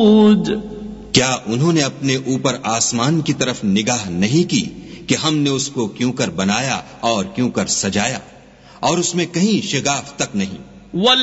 وقود क्या उन्होंने अपने ऊपर आसमान की तरफ निगाह नहीं की कि हमने उसको क्यों कर बनाया और क्यों कर सजाया, और उसमें कहीं शिगाफ तक नहीं।